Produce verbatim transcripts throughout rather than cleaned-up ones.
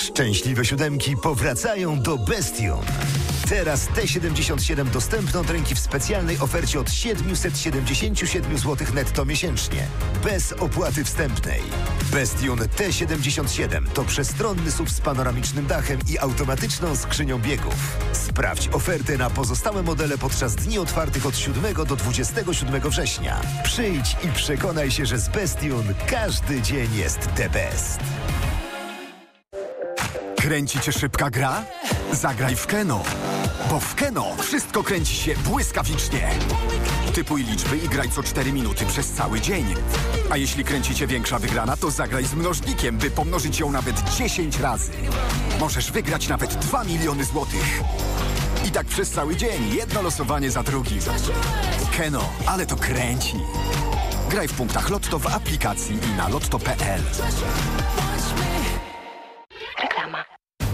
Szczęśliwe siódemki powracają do Bestion. Teraz T siedemdziesiąt siedem dostępne od ręki w specjalnej ofercie od siedemset siedemdziesiąt siedem złotych netto miesięcznie. Bez opłaty wstępnej. Bestion T siedemdziesiąt siedem to przestronny S U V z panoramicznym dachem i automatyczną skrzynią biegów. Sprawdź ofertę na pozostałe modele podczas dni otwartych od siódmego do dwudziestego siódmego września. Przyjdź i przekonaj się, że z Bestion każdy dzień jest the best. Kręci cię szybka gra? Zagraj w Keno. Bo w Keno wszystko kręci się błyskawicznie. Typuj liczby i graj co cztery minuty przez cały dzień. A jeśli kręci cię większa wygrana, to zagraj z mnożnikiem, by pomnożyć ją nawet dziesięć razy. Możesz wygrać nawet dwa miliony złotych. I tak przez cały dzień, jedno losowanie za drugim. Keno, ale to kręci. Graj w punktach Lotto w aplikacji i na lotto kropka p l. Reklama.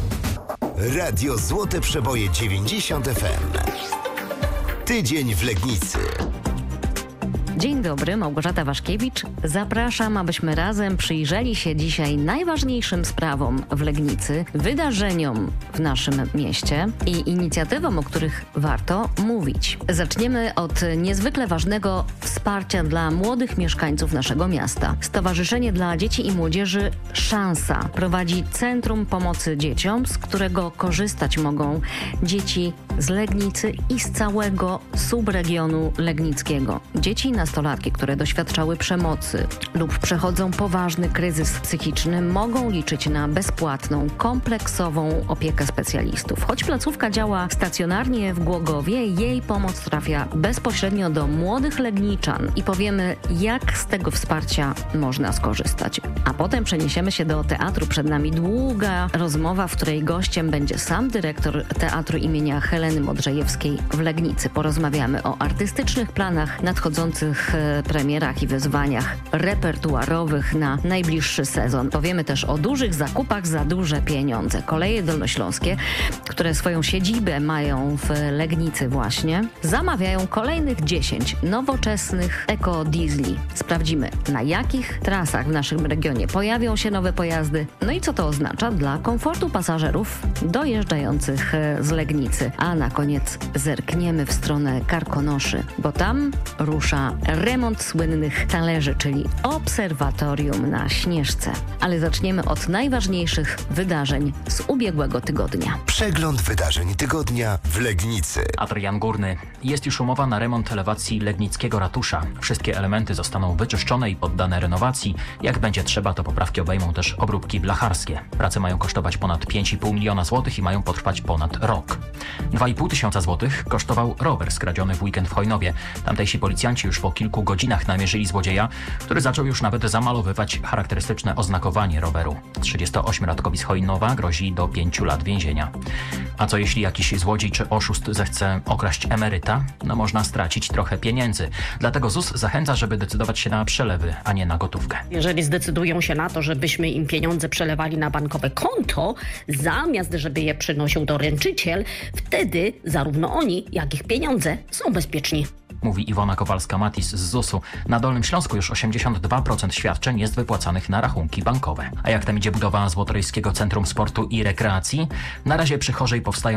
Radio Złote Przeboje dziewięćdziesiąt F M. Tydzień w Legnicy. Dzień dobry, Małgorzata Waszkiewicz. Zapraszam, abyśmy razem przyjrzeli się dzisiaj najważniejszym sprawom w Legnicy, wydarzeniom w naszym mieście i inicjatywom, o których warto mówić. Zaczniemy od niezwykle ważnego wsparcia dla młodych mieszkańców naszego miasta. Stowarzyszenie dla Dzieci i Młodzieży Szansa prowadzi Centrum Pomocy Dzieciom, z którego korzystać mogą dzieci z Legnicy i z całego subregionu legnickiego. Dzieci na nastolatki, które doświadczały przemocy lub przechodzą poważny kryzys psychiczny, mogą liczyć na bezpłatną, kompleksową opiekę specjalistów. Choć placówka działa stacjonarnie w Głogowie, jej pomoc trafia bezpośrednio do młodych legniczan i powiemy, jak z tego wsparcia można skorzystać. A potem przeniesiemy się do teatru. Przed nami długa rozmowa, w której gościem będzie sam dyrektor Teatru imienia Heleny Modrzejewskiej w Legnicy. Porozmawiamy o artystycznych planach, nadchodzących premierach i wyzwaniach repertuarowych na najbliższy sezon. Powiemy też o dużych zakupach za duże pieniądze. Koleje dolnośląskie, które swoją siedzibę mają w Legnicy właśnie, zamawiają kolejnych dziesięć nowoczesnych ekodiesli. Sprawdzimy, na jakich trasach w naszym regionie pojawią się nowe pojazdy, no i co to oznacza dla komfortu pasażerów dojeżdżających z Legnicy. A na koniec zerkniemy w stronę Karkonoszy, bo tam rusza remont słynnych talerzy, czyli obserwatorium na Śnieżce. Ale zaczniemy od najważniejszych wydarzeń z ubiegłego tygodnia. Przegląd wydarzeń tygodnia w Legnicy. Adrian Górny. Jest już umowa na remont elewacji legnickiego ratusza. Wszystkie elementy zostaną wyczyszczone i poddane renowacji. Jak będzie trzeba, to poprawki obejmą też obróbki blacharskie. Prace mają kosztować ponad pięć i pół miliona złotych i mają potrwać ponad rok. dwa i pół tysiąca złotych kosztował rower skradziony w weekend w Chojnowie. Tamtejsi policjanci już po kilku godzinach namierzyli złodzieja, który zaczął już nawet zamalowywać charakterystyczne oznakowanie roweru. trzydziestoośmiolatkowi z Chojnowa grozi do pięciu lat więzienia. A co jeśli jakiś złodziej czy oszust zechce okraść emeryta? No można stracić trochę pieniędzy. Dlatego Z U S zachęca, żeby decydować się na przelewy, a nie na gotówkę. Jeżeli zdecydują się na to, żebyśmy im pieniądze przelewali na bankowe konto, zamiast żeby je przynosił doręczyciel, wtedy zarówno oni, jak i ich pieniądze są bezpieczni. Mówi Iwona Kowalska-Matis z Z U S u. Na Dolnym Śląsku już osiemdziesiąt dwa procent świadczeń jest wypłacanych na rachunki bankowe. A jak tam idzie budowa Złotorejskiego Centrum Sportu i Rekreacji? Na razie przy Chorzej powstają